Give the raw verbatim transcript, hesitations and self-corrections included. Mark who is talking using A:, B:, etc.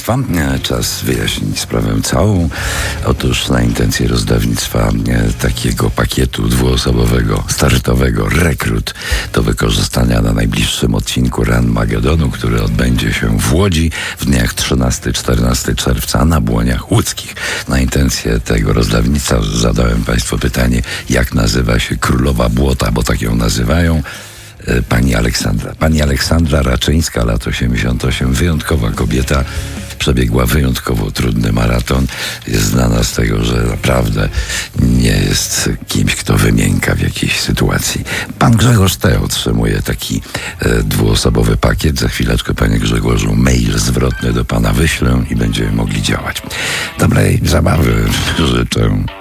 A: Państwa. Czas wyjaśnić sprawę całą. Otóż na intencje rozdawnictwa takiego pakietu dwuosobowego, startowego, rekrut do wykorzystania na najbliższym odcinku Run Magedonu, który odbędzie się w Łodzi w dniach trzynastego czternastego czerwca na Błoniach Łódzkich. Na intencje tego rozdawnictwa zadałem Państwu pytanie, jak nazywa się królowa błota, bo tak ją nazywają. Pani Aleksandra. Pani Aleksandra Raczyńska, lat osiemdziesiąt osiem, wyjątkowa kobieta, przebiegła wyjątkowo trudny maraton. Jest znana z tego, że naprawdę nie jest kimś, kto wymięka w jakiejś sytuacji. Pan Grzegorz T. otrzymuje taki e, dwuosobowy pakiet. Za chwileczkę, panie Grzegorzu, mail zwrotny do pana wyślę i będziemy mogli działać. Dobrej zabawy życzę.